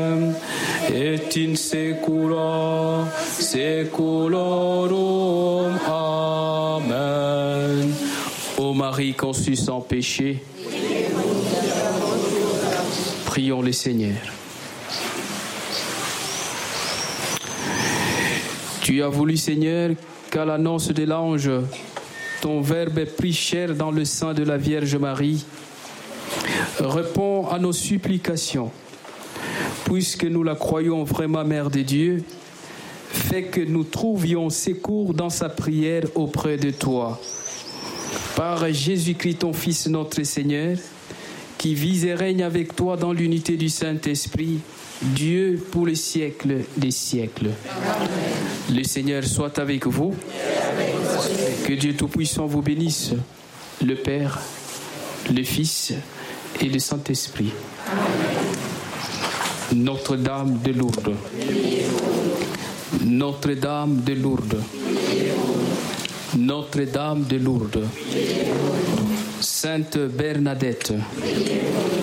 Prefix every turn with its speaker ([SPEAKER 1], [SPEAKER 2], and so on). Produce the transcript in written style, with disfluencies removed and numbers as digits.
[SPEAKER 1] et in saecula saeculorum. Amen. Ô Marie conçue sans péché, prions le Seigneur. Tu as voulu, Seigneur, qu'à l'annonce de l'ange, ton Verbe est pris chair dans le sein de la Vierge Marie. Réponds à nos supplications. Puisque nous la croyons vraiment Mère de Dieu, fais que nous trouvions secours dans sa prière auprès de toi. Par Jésus-Christ, ton Fils, notre Seigneur, qui vit et règne avec toi dans l'unité du Saint-Esprit, Dieu pour les siècles des siècles. Amen. Le Seigneur soit avec vous. Que Dieu Tout-Puissant vous bénisse, le Père, le Fils et le Saint-Esprit. Notre-Dame de Lourdes. Notre-Dame de Lourdes. Notre-Dame de Lourdes. Sainte Bernadette.